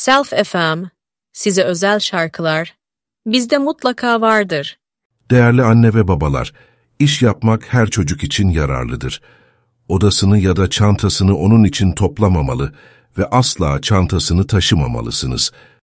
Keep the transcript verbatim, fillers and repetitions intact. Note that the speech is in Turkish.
Self F M, size özel şarkılar, bizde mutlaka vardır. Değerli anne ve babalar, iş yapmak her çocuk için yararlıdır. Odasını ya da çantasını onun için toplamamalı ve asla çantasını taşımamalısınız.